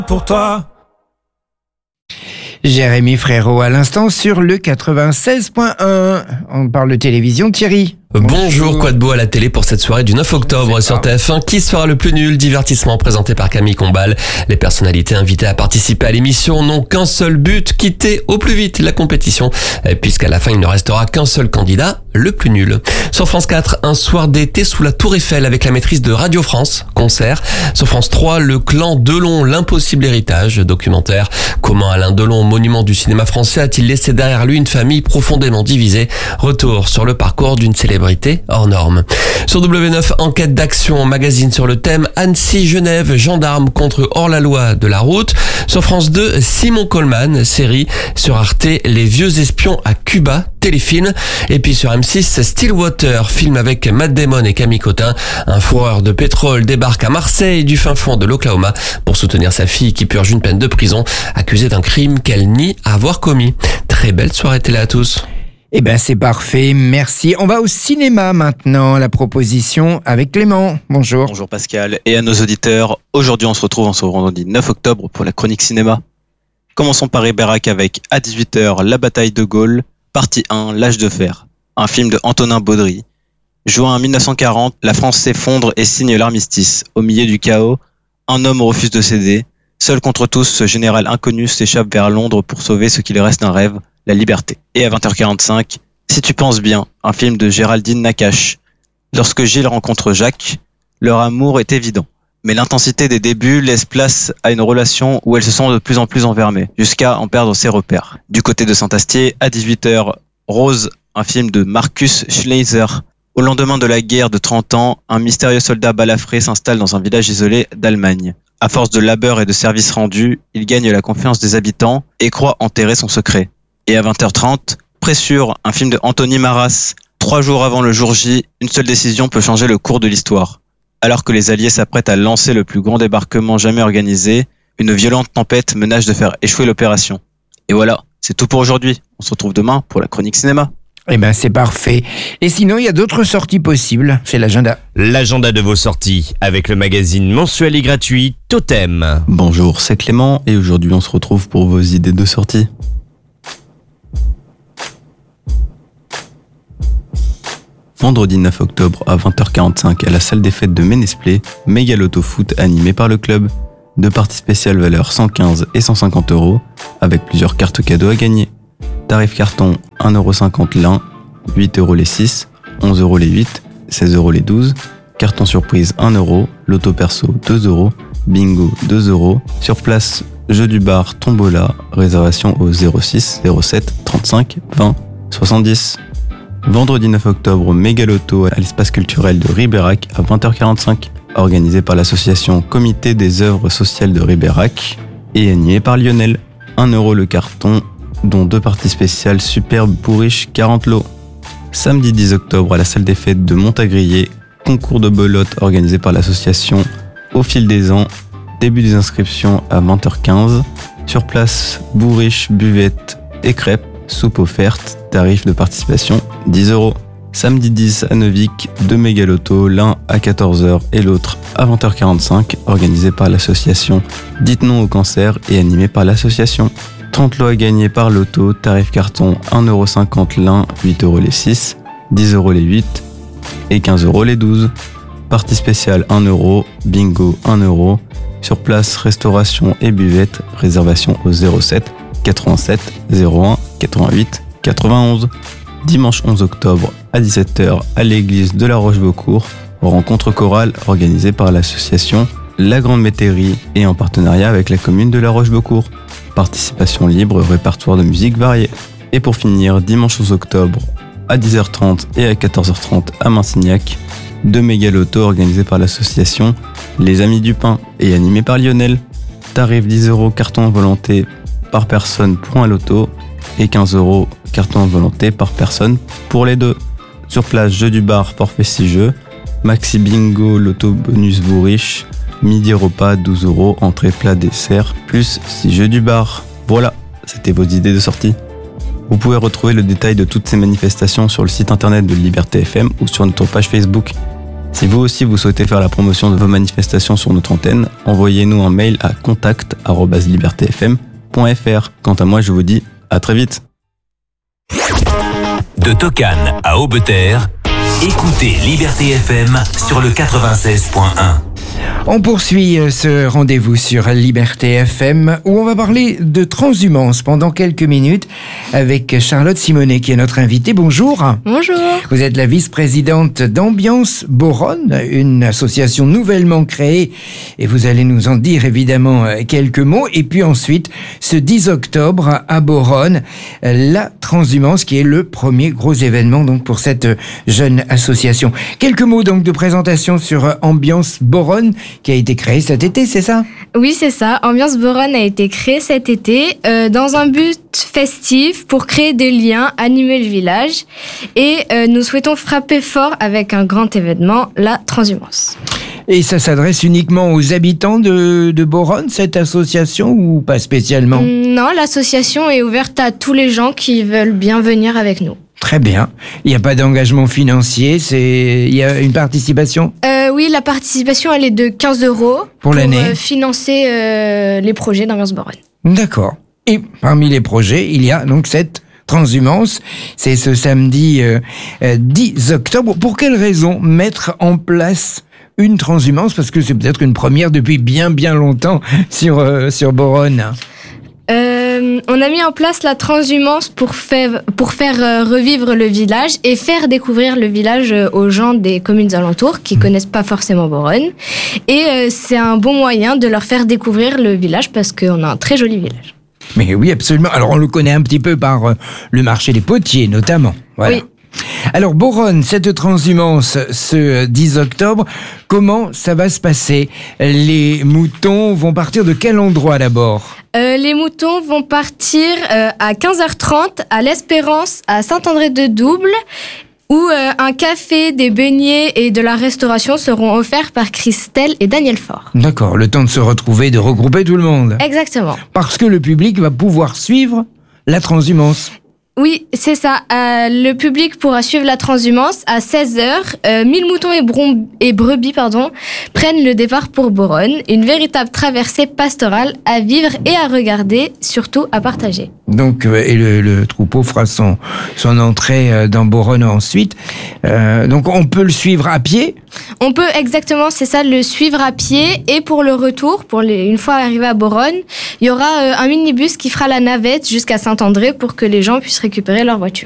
Pour toi. Jérémy Frérot à l'instant sur le 96.1. On parle de télévision, Thierry. Bonjour, quoi de beau à la télé pour cette soirée du 9 octobre sur TF1. Qui sera le plus nul? Divertissement présenté par Camille Combal. Les personnalités invitées à participer à l'émission n'ont qu'un seul but, quitter au plus vite la compétition, puisqu'à la fin il ne restera qu'un seul candidat, le plus nul. Sur France 4, un soir d'été sous la Tour Eiffel avec la maîtrise de Radio France, concert. Sur France 3, le clan Delon, l'impossible héritage, documentaire. Comment Alain Delon, monument du cinéma français, a-t-il laissé derrière lui une famille profondément divisée? Retour sur le parcours d'une célébrité hors norme. Sur W9, enquête d'action, magazine sur le thème Annecy-Genève, gendarme contre hors-la-loi de la route. Sur France 2, Simon Coleman, série. Sur Arte, Les vieux espions à Cuba, téléfilm. Et puis sur M6, Stillwater, film avec Matt Damon et Camille Cotin. Un fourreur de pétrole débarque à Marseille du fin fond de l'Oklahoma pour soutenir sa fille qui purge une peine de prison, accusée d'un crime qu'elle nie avoir commis. Très belle soirée télé à tous. Eh ben c'est parfait, merci. On va au cinéma maintenant, la proposition avec Clément. Bonjour. Bonjour Pascal et à nos auditeurs. Aujourd'hui on se retrouve en ce vendredi 9 octobre pour la chronique cinéma. Commençons par Ribérac avec à 18h La bataille de Gaulle, partie 1, L'âge de fer. Un film de Antonin Baudry. Juin 1940, la France s'effondre et signe l'armistice. Au milieu du chaos, un homme refuse de céder. Seul contre tous, ce général inconnu s'échappe vers Londres pour sauver ce qu'il reste d'un rêve, la liberté. Et à 20h45, Si tu penses bien, un film de Géraldine Nakache. Lorsque Gilles rencontre Jacques, leur amour est évident. Mais l'intensité des débuts laisse place à une relation où elles se sont de plus en plus enfermées, jusqu'à en perdre ses repères. Du côté de Saint-Astier, à 18h, Rose, un film de Marcus Schleicher. Au lendemain de la guerre de 30 ans, un mystérieux soldat balafré s'installe dans un village isolé d'Allemagne. À force de labeur et de services rendus, il gagne la confiance des habitants et croit enterrer son secret. Et à 20h30, Pressure, un film de Anthony Maras. 3 jours avant le jour J, une seule décision peut changer le cours de l'histoire. Alors que les Alliés s'apprêtent à lancer le plus grand débarquement jamais organisé, une violente tempête menace de faire échouer l'opération. Et voilà, c'est tout pour aujourd'hui. On se retrouve demain pour la chronique cinéma. Eh ben c'est parfait. Et sinon, il y a d'autres sorties possibles. C'est l'agenda. L'agenda de vos sorties avec le magazine mensuel et gratuit Totem. Bonjour, c'est Clément et aujourd'hui on se retrouve pour vos idées de sortie. Vendredi 9 octobre à 20h45 à la salle des fêtes de Ménesplé, Méga Loto Foot animé par le club. 2 parties spéciales valeur 115 et 150 €, avec plusieurs cartes cadeaux à gagner. Tarif carton 1,50€ l'un, 8 € les 6, 11 € les 8, 16 € les 12, carton surprise 1 €, loto perso 2 €, bingo 2 €, sur place, jeu du bar tombola, réservation au 06 07 35 20 70. Vendredi 9 octobre, Méga Loto à l'espace culturel de Ribérac à 20h45, organisé par l'association Comité des œuvres sociales de Ribérac et animé par Lionel. 1 € le carton, dont 2 parties spéciales superbes bourriches 40 lots. Samedi 10 octobre à la salle des fêtes de Montagrier, concours de belote organisé par l'association Au fil des ans, début des inscriptions à 20h15. Sur place, bourriches, buvettes et crêpes, soupe offerte, tarif de participation 10 €. Samedi 10 à Neuvic, 2 méga lotos, l'un à 14h et l'autre à 20h45, organisé par l'association Dites non au cancer et animé par l'association. 30 lots à gagner par loto, tarif carton 1,50€ l'un, 8 € les 6, 10 € les 8 et 15 € les 12. Partie spéciale 1 €, bingo 1 €, sur place restauration et buvette, réservation au 07 87 01 88 91. Dimanche 11 octobre à 17h à l'église de la Roche-Beaucourt, rencontre chorale organisée par l'association La Grande Métairie et en partenariat avec la commune de la Roche-Beaucourt. Participation libre, répertoire de musique variée. Et pour finir, dimanche 11 octobre à 10h30 et à 14h30 à Massignac, 2 méga lotos organisés par l'association Les Amis du Pain et animés par Lionel. Tarif 10 € carton volonté par personne pour un loto et 15 € carton volonté par personne pour les deux. Sur place, jeu du bar, forfait 6 jeux, maxi bingo, loto bonus bourriche, midi repas 12 €, entrée plat dessert, plus 6 jeux du bar. Voilà, c'était vos idées de sortie. Vous pouvez retrouver le détail de toutes ces manifestations sur le site internet de Liberté FM ou sur notre page Facebook. Si vous aussi vous souhaitez faire la promotion de vos manifestations sur notre antenne, envoyez-nous un mail à contact@libertefm.fr. Quant à moi, je vous dis à très vite. De Tokane à Aubeterre, écoutez Liberté FM sur le 96.1. On poursuit ce rendez-vous sur Liberté FM où on va parler de transhumance pendant quelques minutes avec Charlotte Simonet qui est notre invitée. Bonjour. Bonjour. Vous êtes la vice-présidente d'Ambiance Boronne, une association nouvellement créée et vous allez nous en dire évidemment quelques mots. Et puis ensuite, ce 10 octobre à Boronne, la transhumance qui est le premier gros événement donc pour cette jeune association. Quelques mots donc de présentation sur Ambiance Boronne qui a été créée cet été, c'est ça ? Oui, c'est ça. Ambiance Boronne a été créée cet été dans un but festif pour créer des liens, animer le village. Et nous souhaitons frapper fort avec un grand événement, la transhumance. Et ça s'adresse uniquement aux habitants de Boronne, cette association, ou pas spécialement ? Non, l'association est ouverte à tous les gens qui veulent bien venir avec nous. Très bien. Il n'y a pas d'engagement financier, il y a une participation ? Oui, la participation, elle est de 15 € pour l'année. Financer les projets d'Ambiance Boronne. D'accord. Et parmi les projets, il y a donc cette transhumance. C'est ce samedi 10 octobre. Pour quelle raison mettre en place une transhumance ? Parce que c'est peut-être une première depuis bien longtemps sur Boronne. On a mis en place la transhumance pour faire revivre le village et faire découvrir le village aux gens des communes alentours qui connaissent pas forcément Boronne. Et c'est un bon moyen de leur faire découvrir le village parce qu'on a un très joli village. Mais oui, absolument. Alors on le connaît un petit peu par le marché des potiers notamment. Voilà. Oui. Alors Boronne, cette transhumance ce 10 octobre, comment ça va se passer ? Les moutons vont partir de quel endroit d'abord ? Les moutons vont partir à 15h30 à l'Espérance à Saint-André-de-Double où un café, des beignets et de la restauration seront offerts par Christelle et Daniel Faure. D'accord, le temps de se retrouver, de regrouper tout le monde. Exactement. Parce que le public va pouvoir suivre la transhumance. Oui, c'est ça. Le public pourra suivre la transhumance à 16h. 1000 moutons et brebis prennent le départ pour Boronne. Une véritable traversée pastorale à vivre et à regarder, surtout à partager. Donc, et le troupeau fera son entrée dans Boronne ensuite. Donc, on peut le suivre à pied ? On peut exactement, c'est ça, le suivre à pied. Et pour le retour, une fois arrivé à Boronne, il y aura un minibus qui fera la navette jusqu'à Saint-André pour que les gens puissent récupérer leur voiture.